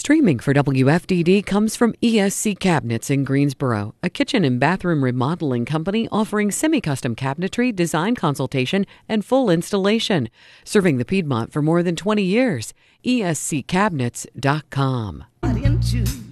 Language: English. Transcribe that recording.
Streaming for WFDD comes from ESC Cabinets in Greensboro, a kitchen and bathroom remodeling company offering semi-custom cabinetry, design consultation, and full installation. Serving the Piedmont for more than 20 years. ESCCabinets.com.